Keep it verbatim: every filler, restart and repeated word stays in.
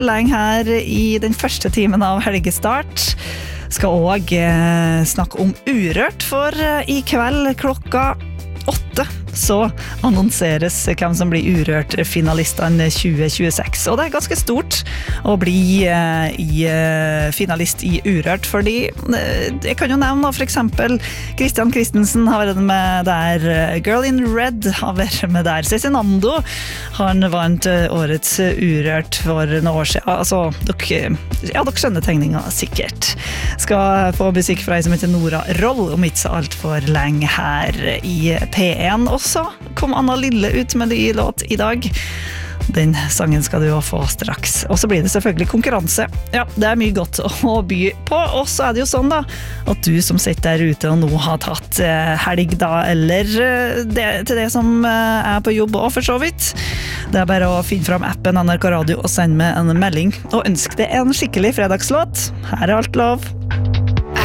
lenge her i den første timen av helgestart. Skal også eh, snakke om Urørt, for eh, i kveld klokka åtte så annonseres hvem som blir Urørt-finalistene tjue tjueseks. Og det er ganske stort å bli eh, i, eh, finalist i Urørt, fordi eh, jeg kan jo nevne da, for eksempel Christian Christensen har vært med der, Girl in Red har vært med der, Cezinando, han vant eh, årets Urørt for noen år siden. Altså, dere, ja, dere skjønner tegninga sikkert. Skal få musikk fra ei som heter Nora Roll, om ikke så alt for lenge her i P en. Og så kom Anna Lille ut med ny låt i dag. Den sangen skal du jo få straks. Og så blir det selvfølgelig konkurranse. Ja, det er mye godt å by på. Og så er det jo sånn da, at du som sitter der ute og nå har tatt helg da, eller det, til det som er på jobb også for så vidt. Det er bare å finne fram appen N R K Radio og sende meg en melding og ønske deg en skikkelig fredagslåt. Her er alt lov.